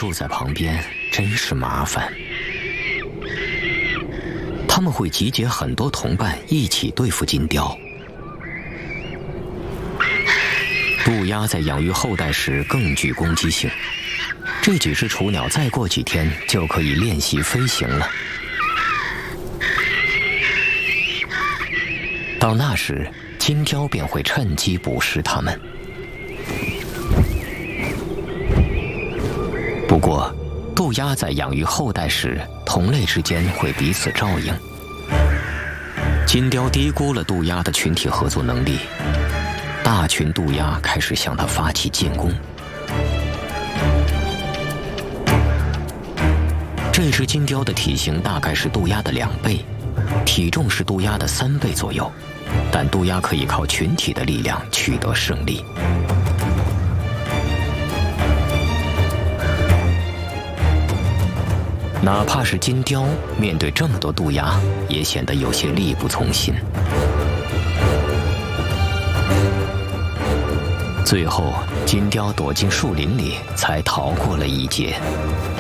又在旁边，真是麻烦。他们会集结很多同伴一起对付金雕。渡鸦在养育后代时更具攻击性，这几只雏鸟再过几天就可以练习飞行了。到那时，金雕便会趁机捕食它们。不过，渡鸦在养育后代时，同类之间会彼此照应。金雕低估了渡鸦的群体合作能力，大群渡鸦开始向它发起进攻。这只金雕的体型大概是渡鸦的2倍，体重是渡鸦的3倍左右，但渡鸦可以靠群体的力量取得胜利。哪怕是金雕，面对这么多渡鸦，也显得有些力不从心。最后，金雕躲进树林里，才逃过了一劫。